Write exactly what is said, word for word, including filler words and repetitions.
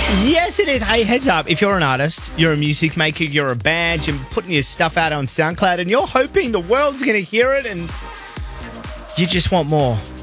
Yes, it is. Hey, heads up. If you're an artist, you're a music maker, you're a band, you're putting your stuff out on SoundCloud and you're hoping the world's going to hear it and you just want more.